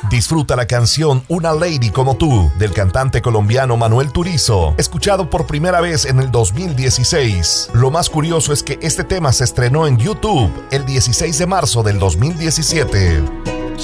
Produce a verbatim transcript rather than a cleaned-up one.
Disfruta la canción Una Lady Como Tú del cantante colombiano Manuel Turizo, escuchado por primera vez en el dos mil dieciséis. Lo más curioso es que este tema se estrenó en YouTube el dieciséis de marzo del dos mil diecisiete.